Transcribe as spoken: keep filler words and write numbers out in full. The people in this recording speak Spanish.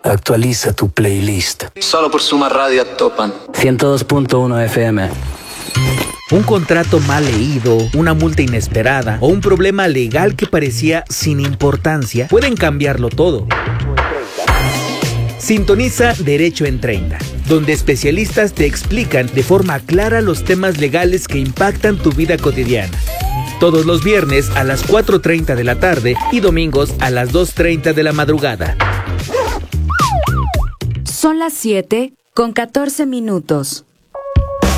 Actualiza tu playlist. Solo por Suma Radio topan. ciento dos punto uno F M. Un contrato mal leído, una multa inesperada o un problema legal que parecía sin importancia pueden cambiarlo todo. Sintoniza Derecho en treinta, donde especialistas te explican de forma clara los temas legales que impactan tu vida cotidiana. Todos los viernes a las cuatro treinta de la tarde y domingos a las dos treinta de la madrugada. Son las siete con catorce minutos.